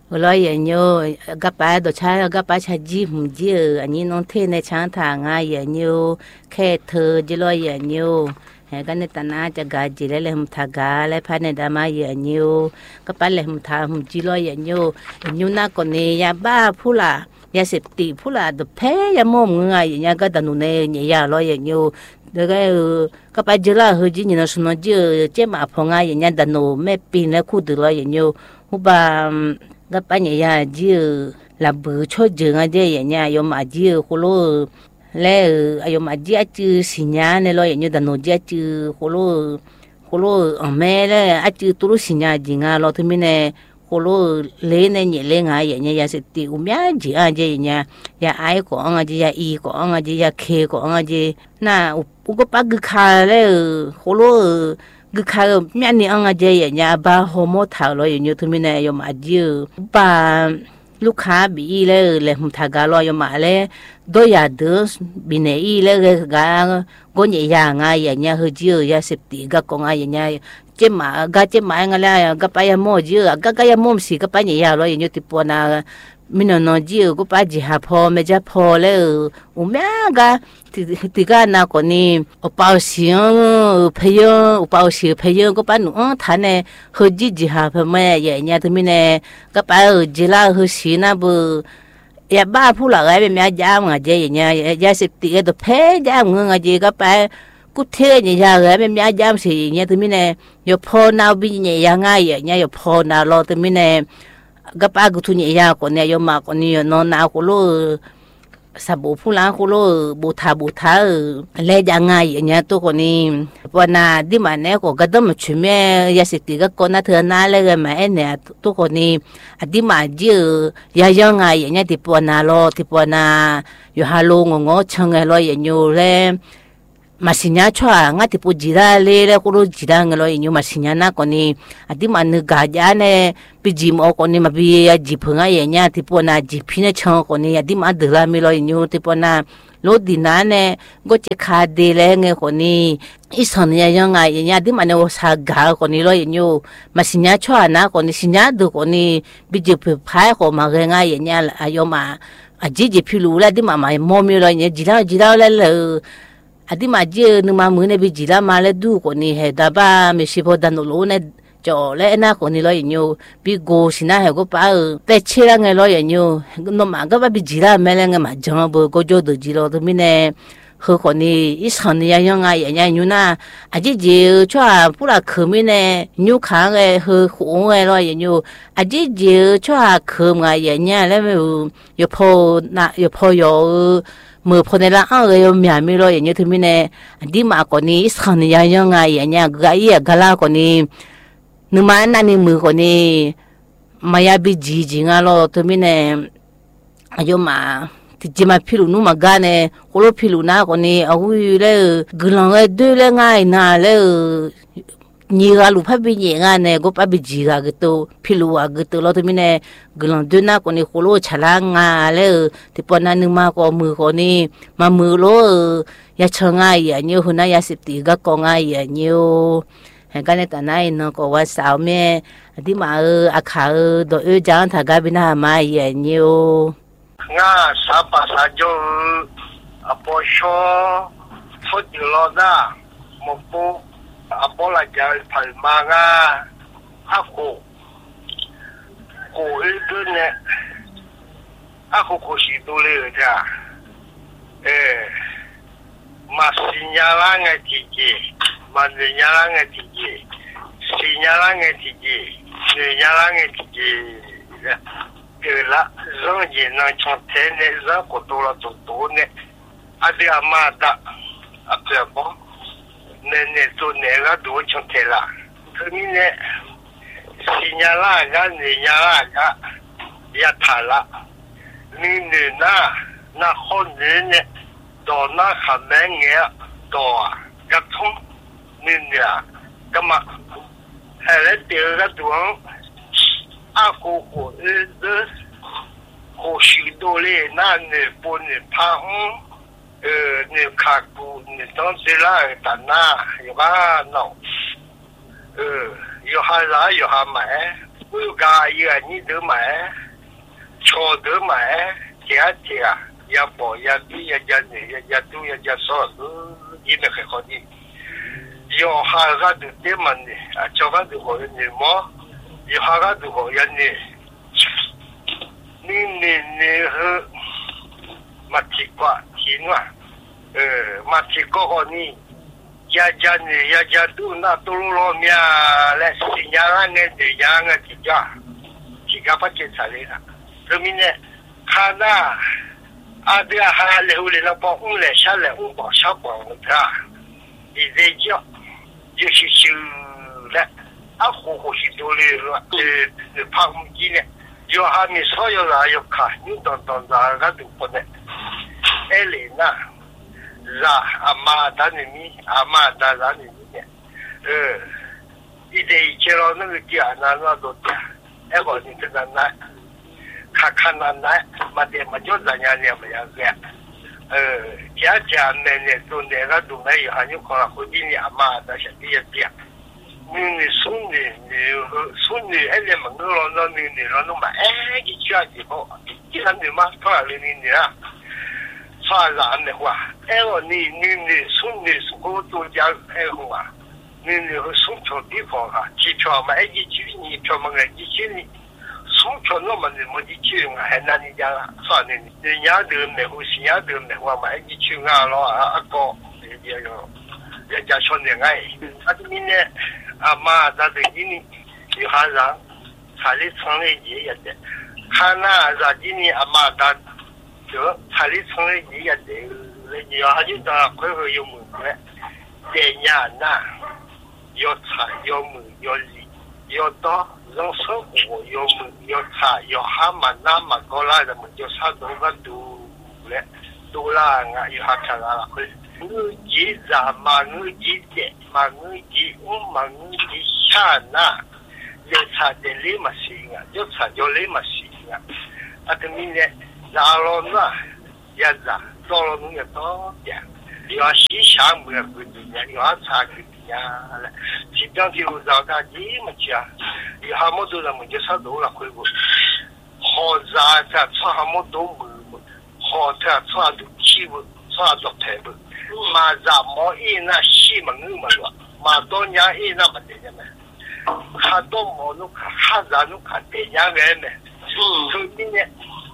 lo ye nyo ga pa do cha ga pa cha ji hum ji ani non the ne chang tha nga ye nyo khe thơ ji lo ye nyo he ga ne ta na cha ga ji le hum tha ga le pha ne da ma ye nyo ga pa le hum tha hum ji lo ye nyo nyu na ko ne ya ba phu la ya se ti phu la do phe ya mo nga ye nya ga da nu ne ye ya lo ye nyo de ga pa ji la hu ji ni na su no ji che ma pho nga ye nya da nu me pi ne khu de lo ye nyo hu ba gặp anh nhà dư là bự cho dư ngay đây nhà yo mà dư kholo lẽ ayo mà dư chứ xin nhà này lo như đàn ông dư chứ kholo ở mẹ lẽ chứ tụi xin nhà gì ngay lo thì mình nè kholo lấy này nhẹ lấy ngay nhà nhà sẽ tiêu mía gì anh vậy nhà nhà ai có anh gì nhà y có anh gì nhà khe có anh gì na u có bắt cái khai lẽ kholo cái khai mẹ này anh gì nhà ba homo thảo lo như thì mình nè yo mà dư baลูกค้าบีเลยผมทากาลอยมาเลยโดยอาดูบินเอเลยกากอนยางไงอย่างเงี้ยเขาเจอยาเสพติดก็กงไงอย่างเงี้ยเจ็บมาก็เจ็บมาอย่างเงี้ยก็ไปยาโมเจอก็ยาโมสิก็ไปยาลอยอย่างเงี้ยที่ปวนามินนอเจอก็ไปจิหาพอไม่จะพอเลยอุแม่ก็ที่ก็น่าคนนี้อุปเอาเสียงพยงอุปเอาเสียงพยงก็ไปหนูท่านเนี่ยเขาจิหาพอไม่อย่างเงี้ยที่มินเนี่ยก็ไปจิลาเขาสีน่ะบุอย่าบ้าพูดอะไรแบบนี้ยามงาเจอย่างเงี้ยยาเสพติดตัวเพยามงาเจก็ไปกูเทเนี่ยยาอะไรแบบนี้ยามสิอย่างเงี้ยที่มินเนี่ยอย่าพอนาบินเนี่ยยังไงอย่างเงี้ยอย่าพอนารอที่มินเนี่ยก็ป้ากูทุนยาคนเนี่ยยมาคนนี้นอนนากูรู้สบู่ผู้ล้างกูรู้บูทาเล่ยังไงอย่างเงี้ยตัวคนนี้วันน่ะดิมันเนี่ยก็กระดมชุ่มแม่ยาสิติก็คนน่ะเธอหน้าเลยแม่เนี่ยตัวคนนี้ดิมันเจอยายังไงอย่างเงี้ยที่ปวน่ะรอที่ปวน่ะอยู่ฮัลโหลงงชงไงรออย่างอยู่เลยมาสิญญาชัวงั้นที่พูดจีราเลยกูรู้จีราเงลอยอยู่มาสิญญานะคนนี้อดีมันนึกกาจาเนี่ยไปจีมเอาคนนี้มาไปจีบงไงอย่างเงี้ยที่พูดนะจีบเนี่ยช่างคนนี้อดีมันเดือดไม่ลอยอยู่ที่พูดนะโลดีน่ะเนี่ยก็จะขาดเดเลยไงคนนี้อีสานเนี่ยยังไงอย่างเงี้ยอดีมันเนี่ยว่าสักกาคนนี้ลอยอยู่มาสิญญาชัวนะคนนี้สิญญาดูคนนี้ไปจีบพายเขามาไงอย่างเงี้ยอายุมาจีบพิลูแล้วอดีมันมาโมมีลอยเนี่ยจีราเลยอดีมาเจอนึกมามือเนี่ยไปจีรามาเลยดูคนนี้เหตุบ้าไม่ใช่พอดันโลเนี่ยจ่อและน่าคนนี้ลอยอยู่ไปโกสินะเหตุก็ป้าแต่เชื่อไงลอยอยู่น้องมาก็ว่าไปจีราแม่เลยไงมาจังบ่ก็จะดูจีราตัวนี้เนี่ยคือคนนี้อีสานเนี่ยยังไงอย่างเงี้ยอยู่นะอาจจะเจอชัวผู้ละคือมีเนี่ยอยู่ข้างไอ้คือหัวไอ้ลอยอยู่อาจจะเจอชัวคือไงอย่างเงี้ยแล้วอยู่พอนะอยู่พออยู่มือพอในละอยู่มีอะไรลอยอย่างเงี้ยถึงมีเนี่ยดีมากคนนี้อีสานเนี่ยยังไงอย่างเงี้ยก็ไอ้กะลาคนนี้นึกมานั่นนี่มือคนนี้มายาบิจีจริงอ่ะเราถึงมีเนี่ยอายุมาที่จะมาพิลุนุ่มมากันเนี่ยคนเราพิลุนะคนนี้เอาอยู่เลยกำลังไอ้ดูเลยง่ายน่ะเลยนี่ก็รู้พับบิเนี่ยกันเนี่ยก็พับบิจีกันก็ตัวพิลุอ่ะก็ตัวเราถึงมีเนี่ยกำลังดูนะคนนี้คนเราฉลาดง่ายเลยที่ปนนั้นนึกมาก็มือคนนี้มามือเราอยากช่างง่ายอย่างเงี้ยหุ่นน่ะอยากสิบตีก็กงง่ายอย่างเงี้ยเห็นกันในตอนนั้นน้องก็ว่าสาวแม่ที่มาอาขาโดยจ้างถ้ากับบินามาอย่างเงี้ย nga sapa sajo aposho futiloda mopo apola jal palmanga ako ko idune ako ko sidule ja masinyala ngatiji mandinyala ngatiji sinyala ngatiji sinyala ngatiji la zonje na chontene za kotola totone ade amata apebo nene to nela do chontela termine sinyala ga ninyala ga ya thala ni na khone do na khamenge do ga thum ni ya kama hele de ga duang ako ko ko shidole na ne pone pa ne kaku ne tonsela tana yoga no yo hala yo hama 我有家一个你都买，车都买，家家也包也比也家女也都也家少，你那还好的。要下个都得嘛呢，啊，叫个都好人么？要下个都好人呢。你和马蹄瓜听啊，马蹄瓜和你。家呢，家都那都老面来新疆那的样个几家不检查的啦。后面呢，看那对还来回来那帮我来下来，我帮小帮我他，你在家就是修了，活许多的了，怕我们今年要还没所有人要看，你当那个都不能，来那。是啊，阿妈打你咪，阿妈打你咪呢。一见到那个家那都家，个你这个那，看那，嘛就这样没样子。家呢都那个都没有，还有可能回去你阿妈的兄弟也讲，你孙女，那门口那你那嘛，你家几好，既然你嘛，多少你啊。发然的话，你孙女是我都讲话，你和送票地方哈，机票买一句，你票买一句你，送票那么你没一句还拿你讲了，算了，人家都没有，新家都没有买一句啊了个，人家说的哎，这明年妈他这今年有哈人，他的城里也的，看那这今年妈他。他的城里也得，你要就到快活有门的，在家那要茶要门要礼要到人生活要门要茶要哈嘛那么高来的么就差多个多了，多啦啊要哈看啦会，我记着嘛我记得嘛我记我嘛我记下那，要茶的立马行啊，要茶要立马行啊，这明年。然后呢，也是到了农业多点，要西乡没有规定呀，要查规定呀了。这边就让他这么讲，有哈么多人们就差多了回过，好在这差哈么多没，好在差都起不，差都抬不，马上毛一那西门没了，马多年一那么的呢，看到毛都看，哈然都看别人外面，所以呢。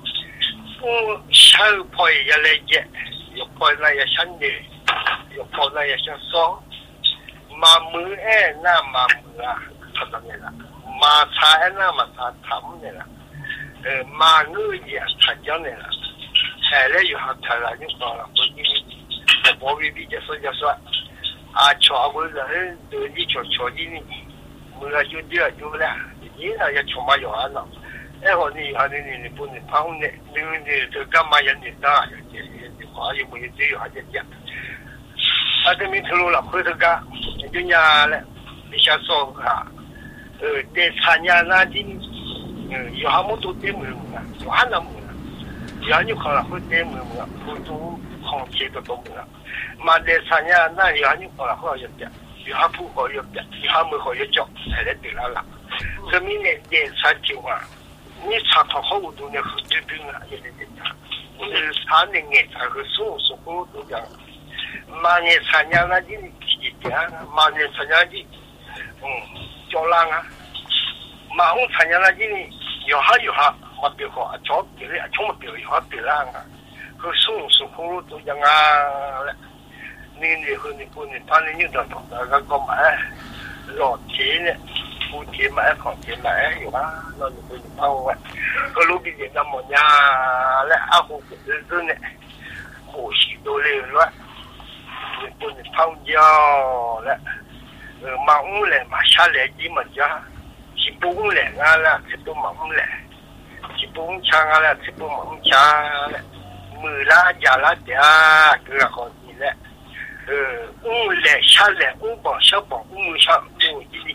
小朋友来接，有朋友也想女，有朋友也想少。妈母那妈母啊，他怎么了？妈茶那妈茶他们的了。妈女也他讲的了。后来有哈他了，就讲了，我包比比就说，瞧不人都你瞧你，我就这样就了，你那也瞧嘛有啊呢。你不能碰的，你这干嘛要你打？你话又没有这样子讲。这没透露了，回头讲，人家嘞，你想说哈，在参加那的，有哈么多点门啊，有哈那门啊，要你看了会点门啊，会都空气都多门啊，嘛在参加那要你看了好一点，有哈不好一点，有哈没好一脚，才来对了啦。这明年在参加啊。你查到好多呢，很多病啊，也得讲。他那眼查和手术好多讲，马年参加那的体检，马年参加的，胶囊啊，马红参加那的有哈，没别好，找别的，全部别有哈别啦啊，和手术好多讲啊，你和你不能，他那有的那个干嘛？老天呢？不贴买房贴买有啊，那你不能帮我，和路边的那么呀，来阿虎日子呢，呼吸都累了，你不能放假了，忙来嘛下来的嘛家，是不来啊了，是不忙来，是不抢啊了，是不忙抢了，没啦家啦的，这个好的了，我来下来，我帮小帮，我想我的。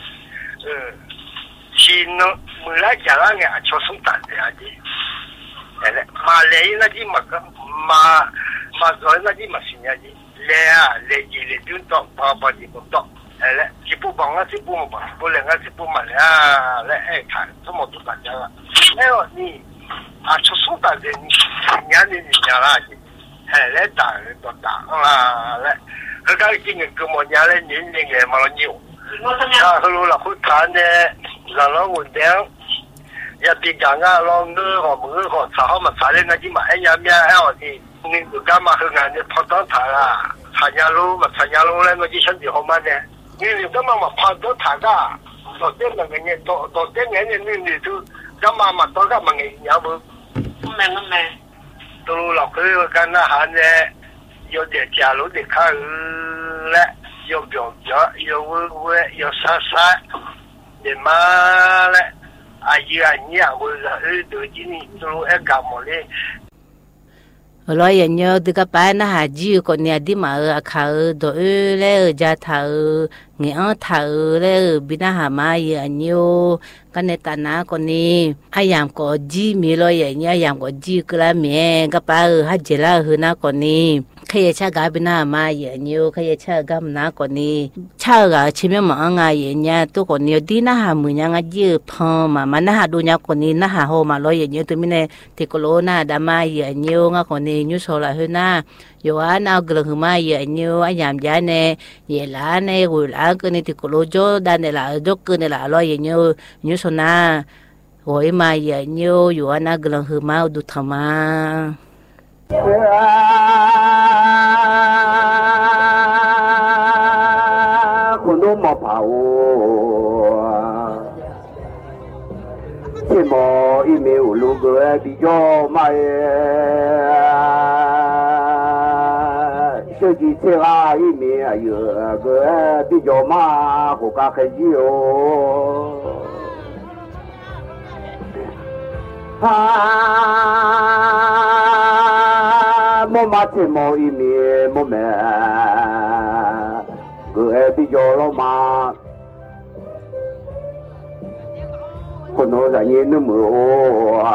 是呢，没来家了呢，就送单子啊的。马来那的嘛个马在那的嘛是呀的，来啊来就来就到爸爸的不到， 嘞，一步帮啊，一步嘛帮，不两个一步嘛呀，来哎看，这么多大家了，哎呦你啊，出手大人，年的啦，哎来打人都打啦，来，他刚今年跟我年来年嘅嘛牛，啊，后来会看呢，然后稳定。ya tinganga long nơ họ mưa họ sao mà xả lên ngay chứ mà anh em nha eo thì nên được cái mà hơn ngày này phát đó thả là thả nhà lô mà thả nhà lô lên nó chỉ sinh gì hôm nay nè nhưng nếu cái mà phát đó thả ra đầu tiên là cái này đầu tiên cái này nên thì thứ cái mà đó cái mà ngày nhà bữa mẹ tôi lọc cái nó hạn nè yêu để trả lối để khai lẽ yêu biểu yêu yêu xa xa để mà lẽ lo ya nyo de ka pa na ha ji ko ne di ma kha do le ja tha nge a tha le bi na ha ma ya nyo ka ne ta na ko ni ayam ko ji mi lo ya nya ayam ko ji kla me ka pa ha je la hu na ko ni khye cha ga bi na ma ya nyo khye cha ga na ko ni cha ga chi me ma nga ya nya to ko ni di na ha mu nya nga ji pha ma na ha do nya ko ni na ha ho ma lo ya nyo to mi ne te ko lo na da ma ya nyo nga ko ni nyu so la hu na yo a na glu hu ma ya nyo ayam ja ne ye la ne gu la ko ni te ko lo jo da ne la do ko ne la lo ya nyo nyu so na oi ma ya nyo yo a na glu hu ma du tha ma Kuno ma pao, chỉ mò email lúc gửi đi cho mai, cho chị xem email gửi đi cho ma của các cái gì mô mà chỉ mò email mô mẹ gửi đi cho nó mà con nó là như nó mưa